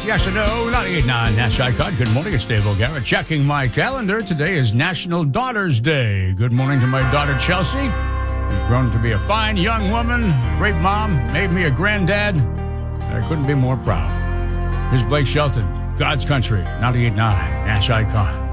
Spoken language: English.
yes or no, 98.9 Nash Icon. Good morning, it's Dave O'Gara. Checking my calendar. Today is National Daughters Day. Good morning to my daughter, Chelsea. She's grown to be a fine young woman, great mom, made me a granddad. I couldn't be more proud. Here's Blake Shelton, God's Country, 98.9 Nash Icon.